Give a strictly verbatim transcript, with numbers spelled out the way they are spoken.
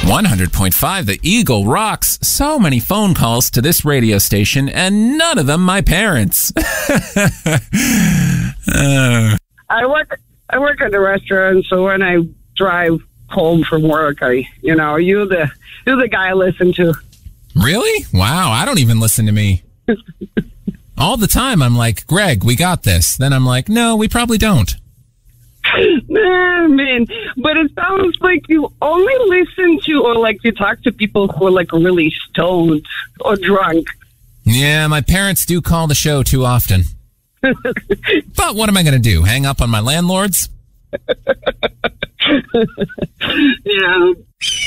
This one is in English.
one hundred point five, The Eagle rocks. So many phone calls to this radio station, and none of them my parents. uh. I work I work at a restaurant, so when I drive home from work, I, you know, you're the, you're the guy I listen to. Really? Wow, I don't even listen to me. All the time, I'm like, Greg, we got this. Then I'm like, no, we probably don't. Nah, man, but it sounds like you only listen to, or like you talk to people who are like really stoned or drunk. Yeah, my parents do call the show too often. But what am I going to do? Hang up on my landlords? Yeah.